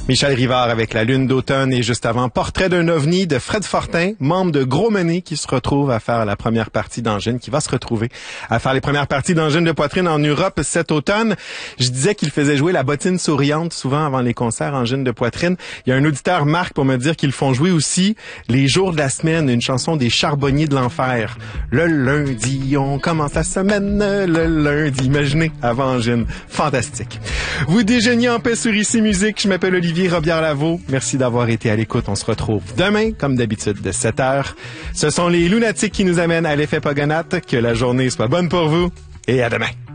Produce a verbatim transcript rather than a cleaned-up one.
Michel Rivard avec La Lune d'automne et juste avant, Portrait d'un ovni de Fred Fortin, membre de Gros Mené qui se retrouve à faire la première partie d'Angine, qui va se retrouver à faire les premières parties d'Angine de poitrine en Europe cet automne. Je disais qu'il faisait jouer la bottine souriante souvent avant les concerts Angine de poitrine. Il y a un auditeur, Marc, pour me dire qu'ils font jouer aussi les jours de la semaine, une chanson des Charbonniers de l'Enfer. Le lundi, on commence la semaine, le lundi. Imaginez, avant Angine. Fantastique. Vous déjeuniez en paix sur Ici Musique. Je m'appelle Olivier Robillard-Lavaux. Merci d'avoir été à l'écoute. On se retrouve demain, comme d'habitude, de sept heures. Ce sont les lunatiques qui nous amènent à l'effet Pogonate. Que la journée soit bonne pour vous et à demain.